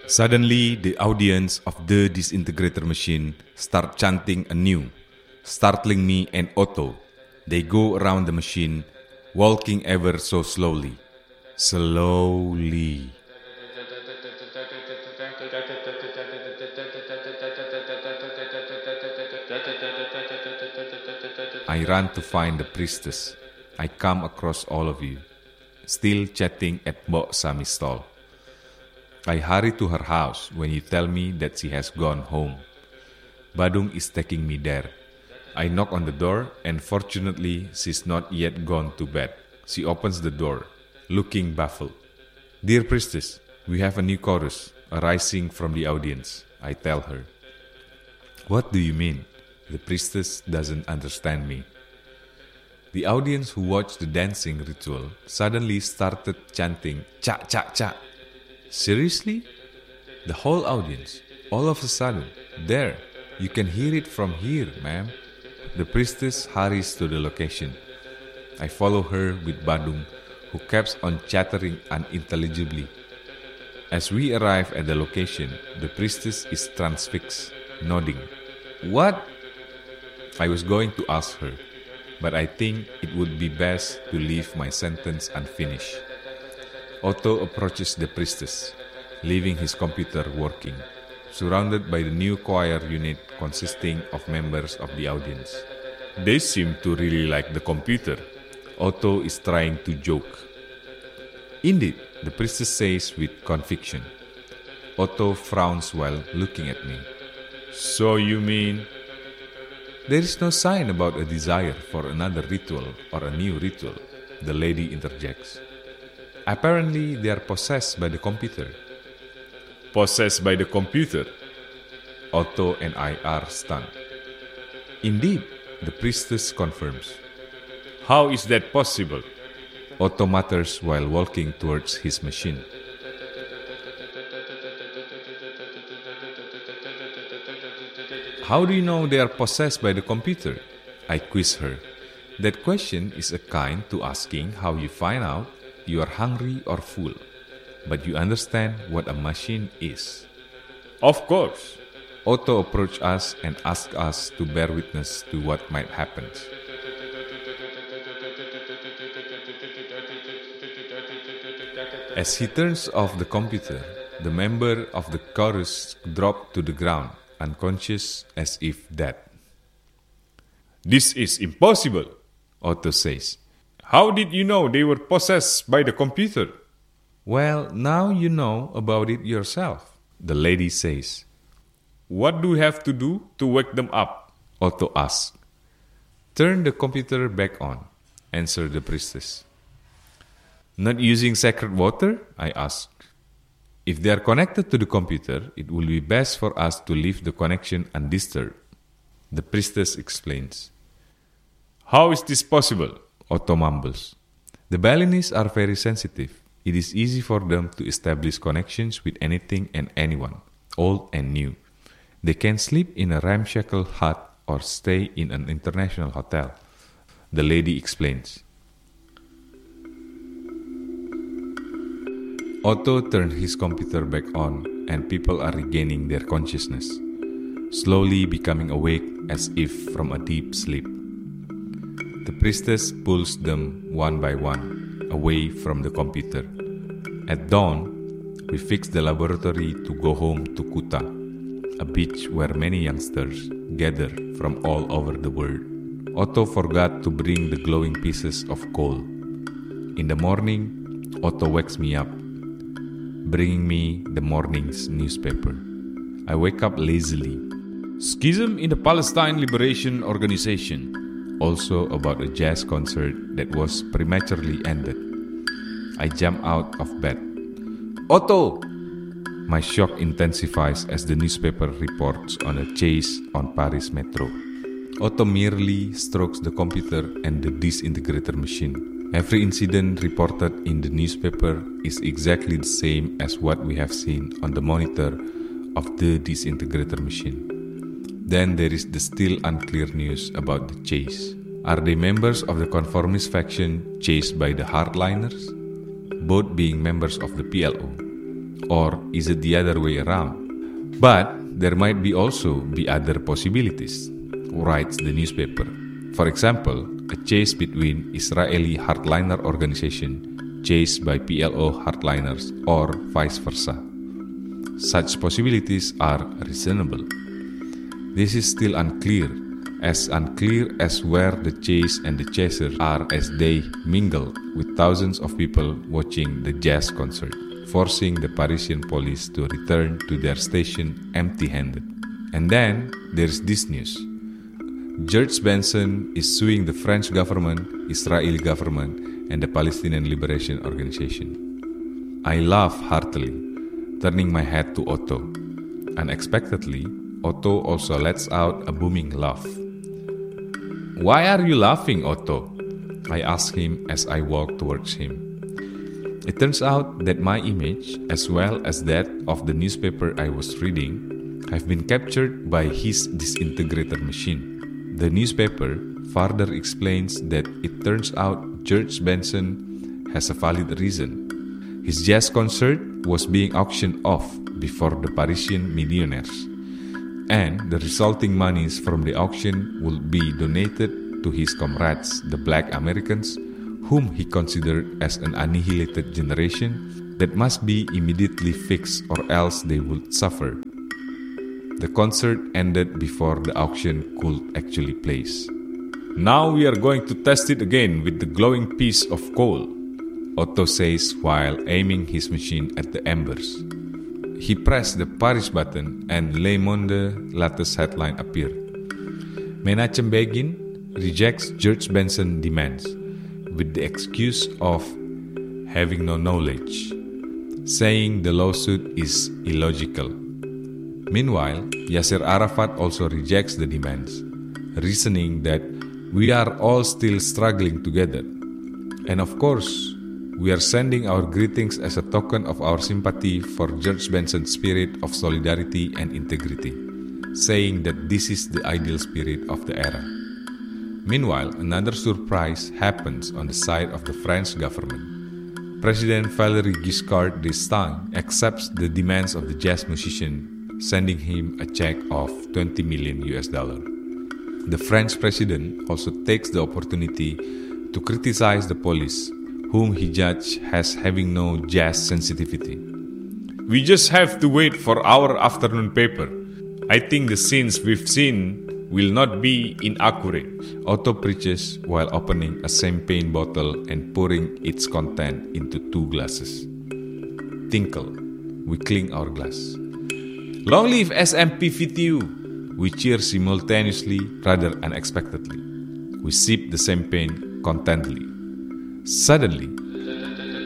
Suddenly, the audience of the disintegrator machine start chanting anew, startling me and Otto. They go around the machine, walking ever so slowly. Slowly. I run to find the priestess. I come across all of you, still chatting at Mbok Sami's stall. I hurry to her house when you tell me that she has gone home. Badung is taking me there. I knock on the door and fortunately she's not yet gone to bed. She opens the door, looking baffled. Dear priestess, we have a new chorus arising from the audience, I tell her. What do you mean? The priestess doesn't understand me. The audience who watched the dancing ritual suddenly started chanting cha cha cha. Seriously? The whole audience, all of a sudden, there, you can hear it from here, ma'am. The priestess hurries to the location. I follow her with Badung, who keeps on chattering unintelligibly. As we arrive at the location, the priestess is transfixed, nodding. What? I was going to ask her, but I think it would be best to leave my sentence unfinished. Otto approaches the priestess, leaving his computer working, surrounded by the new choir unit consisting of members of the audience. They seem to really like the computer. Otto is trying to joke. Indeed, the priestess says with conviction. Otto frowns while looking at me. So you mean? There is no sign about a desire for another ritual or a new ritual, the lady interjects. Apparently, they are possessed by the computer. Possessed by the computer? Otto and I are stunned. Indeed, the priestess confirms. How is that possible? Otto mutters while walking towards his machine. How do you know they are possessed by the computer? I quiz her. That question is akin to asking how you find out you are hungry or full, but you understand what a machine is. Of course. Otto approached us and asked us to bear witness to what might happen. As he turns off the computer, the member of the chorus dropped to the ground, unconscious as if dead. This is impossible, Otto says. How did you know they were possessed by the computer? Well, now you know about it yourself, the lady says. What do we have to do to wake them up? Otto asks. Turn the computer back on, answered the priestess. Not using sacred water? I asked. If they are connected to the computer, it will be best for us to leave the connection undisturbed. The priestess explains. How is this possible? Otto mumbles. The Balinese are very sensitive. It is easy for them to establish connections with anything and anyone, old and new. They can sleep in a ramshackle hut or stay in an international hotel. The lady explains. Otto turned his computer back on and people are regaining their consciousness, slowly becoming awake as if from a deep sleep. The priestess pulls them one by one away from the computer. At dawn, we fix the laboratory to go home to Kuta, a beach where many youngsters gather from all over the world. Otto forgot to bring the glowing pieces of coal. In the morning, Otto wakes me up, bringing me the morning's newspaper. I wake up lazily. Schism in the Palestine Liberation Organization, also about a jazz concert that was prematurely ended. I jump out of bed. Otto! My shock intensifies as the newspaper reports on a chase on Paris Metro. Otto merely strokes the computer and the disintegrator machine. Every incident reported in the newspaper is exactly the same as what we have seen on the monitor of the disintegrator machine. Then there is the still unclear news about the chase. Are they members of the conformist faction chased by the hardliners? Both being members of the PLO. Or is it the other way around? But there might be also be other possibilities, writes the newspaper. For example, a chase between Israeli hardliner organization chased by PLO hardliners or vice versa. Such possibilities are reasonable. This is still unclear as where the chase and the chaser are as they mingle with thousands of people watching the jazz concert, forcing the Parisian police to return to their station empty-handed. And then there's this news. George Benson is suing the French government, Israeli government, and the Palestinian Liberation Organization. I laugh heartily, turning my head to Otto. Unexpectedly, Otto also lets out a booming laugh. "Why are you laughing, Otto?" I ask him as I walk towards him. It turns out that my image, as well as that of the newspaper I was reading, have been captured by his disintegrator machine. The newspaper further explains that it turns out George Benson has a valid reason. His jazz concert was being auctioned off before the Parisian millionaires, and the resulting monies from the auction will be donated to his comrades, the Black Americans, whom he considered as an annihilated generation that must be immediately fixed or else they would suffer. The concert ended before the auction could actually place. "Now we are going to test it again with the glowing piece of coal," Otto says while aiming his machine at the embers. He pressed the Paris button and Le Monde latest headline appeared. Menachem Begin rejects George Benson demands with the excuse of having no knowledge, saying the lawsuit is illogical. Meanwhile, Yasser Arafat also rejects the demands, reasoning that we are all still struggling together. And of course, we are sending our greetings as a token of our sympathy for George Benson's spirit of solidarity and integrity, saying that this is the ideal spirit of the era. Meanwhile, another surprise happens on the side of the French government. President Valéry Giscard d'Estaing accepts the demands of the jazz musician, sending him a check of $20 million. The French president also takes the opportunity to criticize the police, whom he judged as having no jazz sensitivity. "We just have to wait for our afternoon paper. I think the scenes we've seen will not be inaccurate," Otto preaches while opening a champagne bottle and pouring its content into 2 glasses. Tinkle. We clink our glass. "Long live SMPVTU!" We cheer simultaneously, rather unexpectedly. We sip the champagne contentedly. Suddenly,